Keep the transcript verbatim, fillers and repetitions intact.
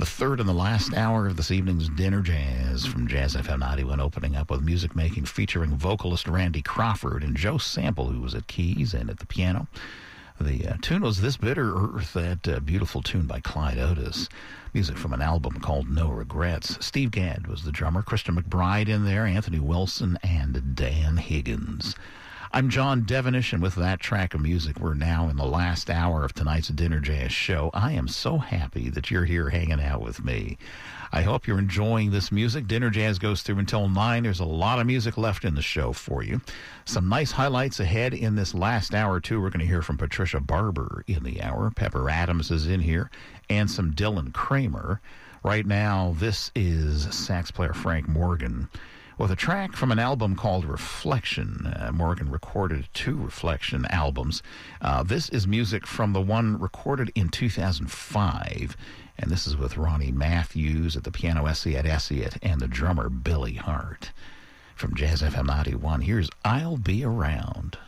The third and the last hour of this evening's Dinner Jazz from Jazz F M ninety-one, opening up with music making featuring vocalist Randy Crawford and Joe Sample, who was at keys and at the piano. The uh, tune was This Bitter Earth, that uh, beautiful tune by Clyde Otis. Music from an album called No Regrets. Steve Gadd was the drummer, Christian McBride in there, Anthony Wilson, and Dan Higgins. I'm John Devenish, and with that track of music, we're now in the last hour of tonight's Dinner Jazz show. I am so happy that you're here hanging out with me. I hope you're enjoying this music. Dinner Jazz goes through until nine. There's a lot of music left in the show for you. Some nice highlights ahead in this last hour, too. We're going to hear from Patricia Barber in the hour. Pepper Adams is in here, and some Dylan Kramer. Right now, this is sax player Frank Morgan with a track from an album called Reflection. Uh, Morgan recorded two Reflection albums. Uh, this is music from the one recorded in two thousand five, and this is with Ronnie Matthews at the piano, Essiet Essiet, and the drummer Billy Hart. From Jazz F M ninety-one, here's I'll Be Around.